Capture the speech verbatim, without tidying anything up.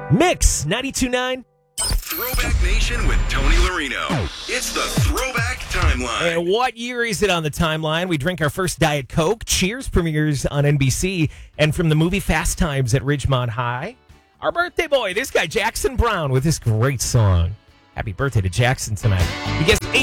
Mix ninety-two point nine. Throwback Nation with Tony Marino. It's the Throwback Timeline. And what year is it on the timeline? We drink our first Diet Coke. Cheers premieres on N B C. And from the movie Fast Times at Ridgemont High, our birthday boy, this guy, Jackson Brown, with this great song. Happy birthday to Jackson tonight. He gets